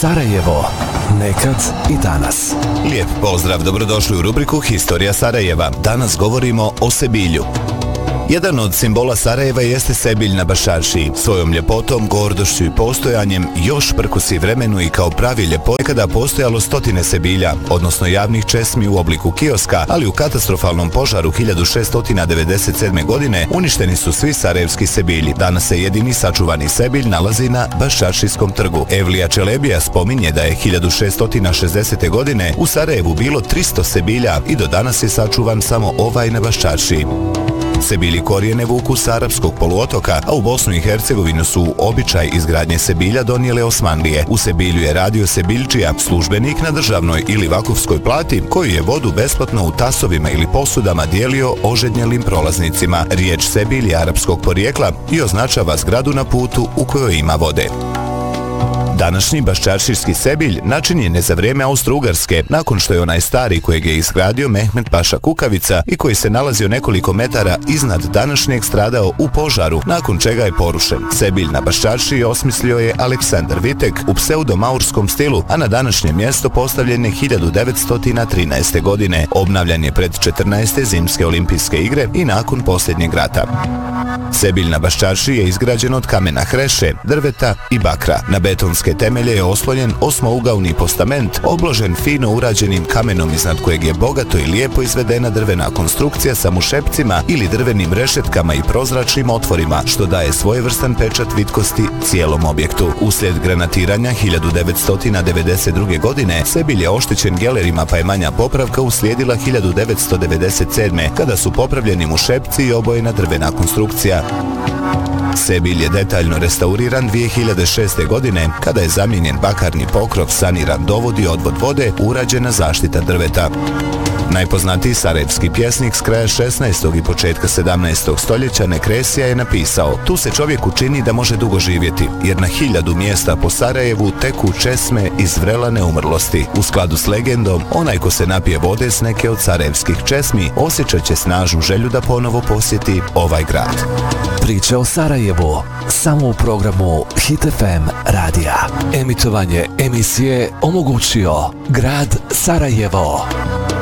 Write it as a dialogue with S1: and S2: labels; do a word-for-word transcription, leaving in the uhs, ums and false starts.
S1: Sarajevo. Nekad i danas.
S2: Lijep pozdrav, dobrodošli u rubriku Historija Sarajeva. Danas govorimo o Sebilju. Jedan od simbola Sarajeva jeste Sebilj na Baščaršiji. Svojom ljepotom, gordošću i postojanjem još prkosi vremenu i kao pravi ljepot nekada postojalo stotine Sebilja, odnosno javnih česmi u obliku kioska, ali u katastrofalnom požaru hiljadu šeststo devedeset sedme. godine uništeni su svi sarajevski Sebilji. Danas se jedini sačuvani Sebilj nalazi na Baščaršijskom trgu. Evlija Čelebija spominje da je hiljadu šeststo šezdesete. godine u Sarajevu bilo tristo Sebilja i do danas je sačuvan samo ovaj na Baščaršiji. Sebilji korijene vuku s arapskog poluotoka, a u Bosnu i Hercegovinu su običaj izgradnje Sebilja donijele Osmanlije. U Sebilju je radio Sebiljčija, službenik na državnoj ili vakufskoj plati, koji je vodu besplatno u tasovima ili posudama dijelio ožednjelim prolaznicima. Riječ Sebilj je arapskog porijekla i označava zgradu na putu u kojoj ima vode. Današnji baščaršijski Sebilj načinjen je za vrijeme Austro-Ugarske, nakon što je onaj stari kojeg je izgradio Mehmed Paša Kukavica i koji se nalazio nekoliko metara iznad današnjeg stradao u požaru, nakon čega je porušen. Sebilj na Baščaršiji osmislio je Aleksandar Vitek u pseudomaurskom stilu, a na današnje mjesto postavljen je hiljadu devetsto trinaeste. godine. Obnavljan je pred četrnaeste zimske olimpijske igre i nakon posljednjeg rata. Sebilj na Baščaršiji je izgrađen od kamena hreše, drveta i bakra. Na betonske temelje je oslonjen osmougaoni postament, obložen fino urađenim kamenom iznad kojeg je bogato i lijepo izvedena drvena konstrukcija sa mušepcima ili drvenim rešetkama i prozračnim otvorima, što daje svojevrstan pečat vitkosti cijelom objektu. Uslijed granatiranja hiljadu devetsto devedeset druge. godine Sebilj je oštećen gelerima, pa je manja popravka uslijedila hiljadu devetsto devedeset sedme. kada su popravljeni mušepci i obojena drvena konstrukcija. Sebilj je detaljno restauriran dvije hiljade šeste. godine, kada je zamijenjen bakarni pokrov, saniran dovod i odvod vode, urađena zaštita drveta. Najpoznatiji sarajevski pjesnik s kraja šesnaestog i početka sedamnaestog. stoljeća Nekresija je napisao: "Tu se čovjeku čini da može dugo živjeti, jer na hiljadu mjesta po Sarajevu teku česme iz vrelane umrlosti. U skladu s legendom, onaj ko se napije vode s neke od sarajevskih česmi, osjećat će snažnu želju da ponovo posjeti ovaj grad."
S1: Priče o Sarajevu samo u programu Hit F M radija. Emitovanje emisije omogućio grad Sarajevo.